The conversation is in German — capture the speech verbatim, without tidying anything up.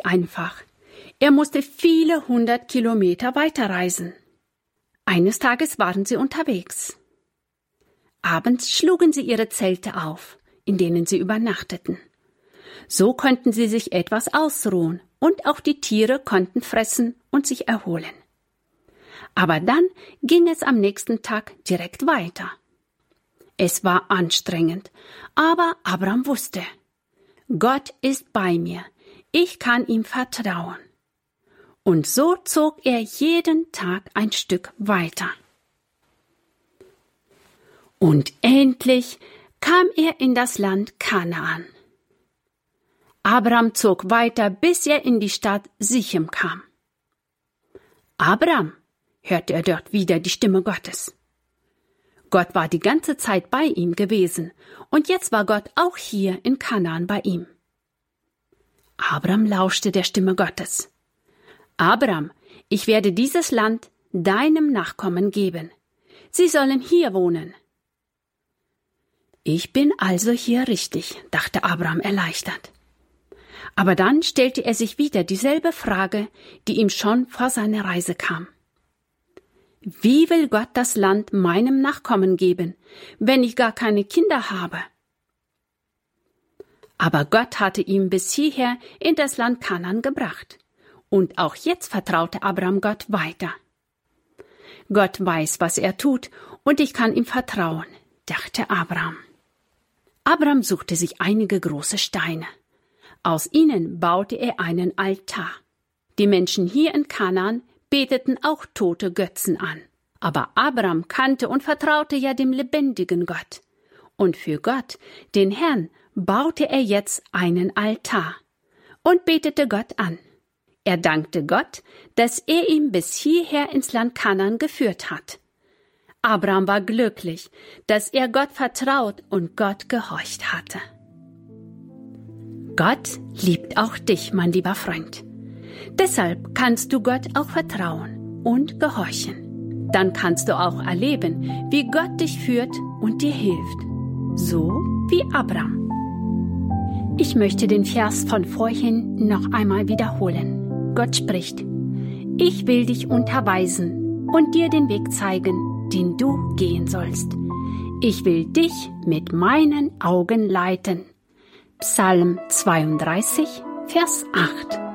einfach. Er musste viele hundert Kilometer weiterreisen. Eines Tages waren sie unterwegs. Abends schlugen sie ihre Zelte auf, in denen sie übernachteten. So konnten sie sich etwas ausruhen und auch die Tiere konnten fressen und sich erholen. Aber dann ging es am nächsten Tag direkt weiter. Es war anstrengend, aber Abram wusste, Gott ist bei mir, ich kann ihm vertrauen. Und so zog er jeden Tag ein Stück weiter. Und endlich kam er in das Land Kanaan. Abram zog weiter, bis er in die Stadt Sichem kam. Abram, hörte er dort wieder die Stimme Gottes. Gott war die ganze Zeit bei ihm gewesen, und jetzt war Gott auch hier in Kanaan bei ihm. Abram lauschte der Stimme Gottes. Abram, ich werde dieses Land deinem Nachkommen geben. Sie sollen hier wohnen. Ich bin also hier richtig, dachte Abram erleichtert. Aber dann stellte er sich wieder dieselbe Frage, die ihm schon vor seiner Reise kam. Wie will Gott das Land meinem Nachkommen geben, wenn ich gar keine Kinder habe? Aber Gott hatte ihn bis hierher in das Land Kanaan gebracht. Und auch jetzt vertraute Abram Gott weiter. Gott weiß, was er tut, und ich kann ihm vertrauen, dachte Abram. Abram suchte sich einige große Steine. Aus ihnen baute er einen Altar. Die Menschen hier in Kanaan beteten auch tote Götzen an. Aber Abram kannte und vertraute ja dem lebendigen Gott. Und für Gott, den Herrn, baute er jetzt einen Altar und betete Gott an. Er dankte Gott, dass er ihn bis hierher ins Land Kanaan geführt hat. Abram war glücklich, dass er Gott vertraut und Gott gehorcht hatte. Gott liebt auch dich, mein lieber Freund. Deshalb kannst du Gott auch vertrauen und gehorchen. Dann kannst du auch erleben, wie Gott dich führt und dir hilft. So wie Abram. Ich möchte den Vers von vorhin noch einmal wiederholen. Gott spricht: Ich will dich unterweisen und dir den Weg zeigen, den du gehen sollst. Ich will dich mit meinen Augen leiten. Psalm zweiunddreißig, Vers acht.